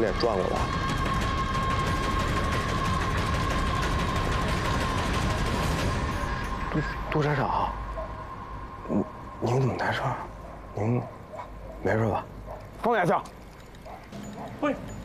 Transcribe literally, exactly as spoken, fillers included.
脸转过来。杜杜站长，您您怎么在这儿？您没事吧？ 放下枪！喂，